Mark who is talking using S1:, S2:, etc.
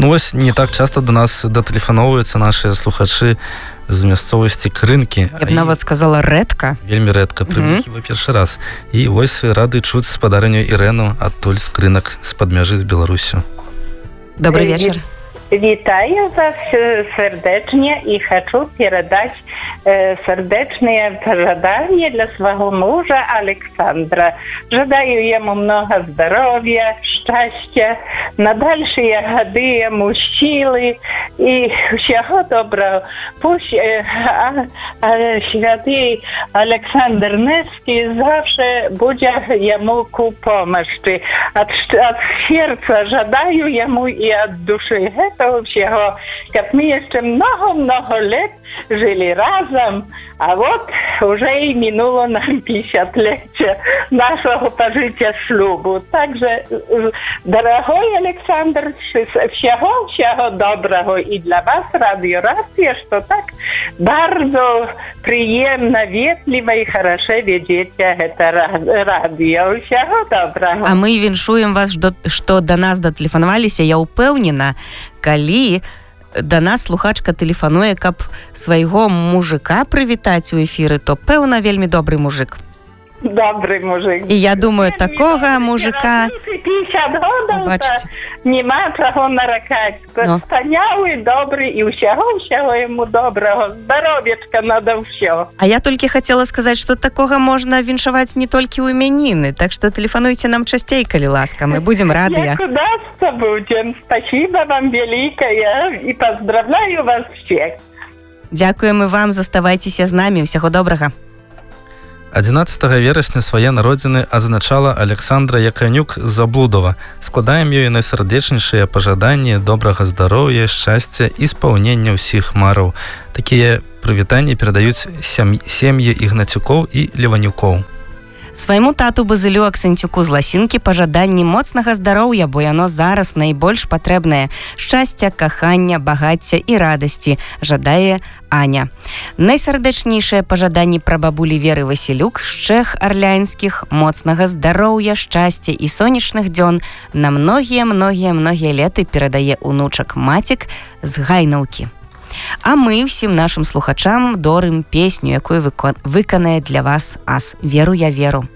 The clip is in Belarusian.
S1: Ну вось не так часто до нас датэлефаноўваюцца нашыя слухачы з мясцовасці Крынкі.
S2: Я б нават сказала рэдка.
S1: Вельмі рэдка, прыехалі першы раз. І вось рады чуць спадарню Ірэну адтуль з Крынак, з-пад мяжы з Беларусю.
S2: Добрый вечер.
S3: Вітаю вас сердечно и хочу передать сердечные пожелания для своего мужа Александра. Желаю ему много здоровья, счастья, на дальшие годы ему силы и всего доброго. Пусть святый Александр Невский завжди будет ему к помощи. От сердца желаю ему и от души этого всего, как мы еще много-много лет жили разом, а вот уже и минуло нам 50-летие нашего пожития шлюбу. Также, дорогой Александр, всего доброго и для вас, радио Рация, что так bardzo приемно, ветливо и хорошо ведете это радио. Всего доброго.
S2: А мы віншуем вас, что до нас датэлефанаваліся. Я ўпэўнена, калі да нас слухачка тэлефануе, каб свайго мужика прывітаць у эфіры, то пэўна вельмі добры мужик.
S3: Добрый мужик.
S2: І я думаю, такога мужика...
S3: 50 годов,
S2: бачите,
S3: нема чого нарекать. Станявий, добрий і всього йому доброго. Здоров'ячка надо все.
S2: А я толькі хацела сказаць, што такога можна віншаваць не толькі ў імяніны. Так што тэлефануйце нам часцей, калі ласка. Мы будем радыя.
S3: Як удастся будем. Спасибо вам великое и поздравляю вас всех.
S2: Дзякуем і вам. Заставайцеся з намі. Усяго добрага.
S1: 11 верасня свае народзіны адзначала Александра Яканюк з Заблудова. Складаем ёй найсардэчнейшыя пажаданні добрага здароўя, шчасця і спаўнення ўсіх мараў. Такія прывітанні перадаюць сем'і Ігнацюкоў і Леванюкоў.
S2: Свайму тату Базылю Аксэнцюку з Ласінкі пажаданні моцнага здароўя, бо яно зараз найбольш патрэбнае. Шчасця, кахання, багацця і радасці жадае Аня. Найсардэчнейшае пажаданні прабабулі Веры Васілюк з Чэх Арлянскіх, моцнага здароўя, шчасця і сонечных дзён на многія леты перадае унучак Мацік з Гайнаўкі. А мы ўсім нашым слухачам дорым песню, якую выканае для вас ас «Веру я веру».